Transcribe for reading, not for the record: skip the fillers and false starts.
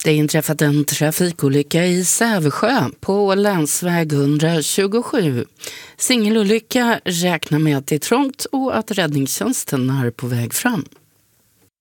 Det inträffat en trafikolycka i Sävsjö på länsväg 127. Singelolycka, räknar med att det är trångt och att räddningstjänsten är på väg fram.